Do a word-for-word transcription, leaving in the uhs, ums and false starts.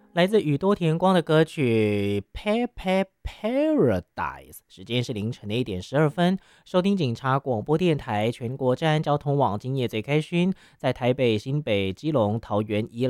来自宇多田光的歌曲《Pepe Paradise》，时间是凌晨的一点十二分。收听警察广播电台全国治安交通网，今夜最开勋，在台北、新北、基隆、桃园、宜